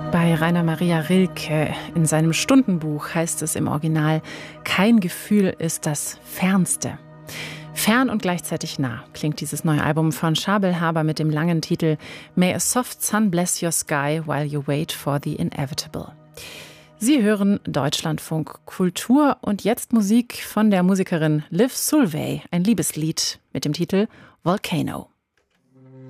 Bei Rainer Maria Rilke in seinem Stundenbuch heißt es im Original: Kein Gefühl ist das Fernste. Fern und gleichzeitig nah klingt dieses neue Album von Schabel Haber mit dem langen Titel May a soft sun bless your sky while you wait for the inevitable. Sie hören Deutschlandfunk Kultur und jetzt Musik von der Musikerin Liv Solvay, ein Liebeslied mit dem Titel Volcano.